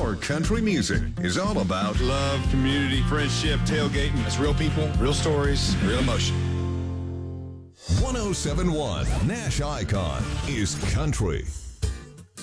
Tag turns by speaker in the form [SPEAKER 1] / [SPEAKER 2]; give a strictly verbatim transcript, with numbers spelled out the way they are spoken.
[SPEAKER 1] Our country music is all about
[SPEAKER 2] love, community, friendship, tailgating. It's real people, real stories, real emotion.
[SPEAKER 1] one oh seven point one Nash Icon is country.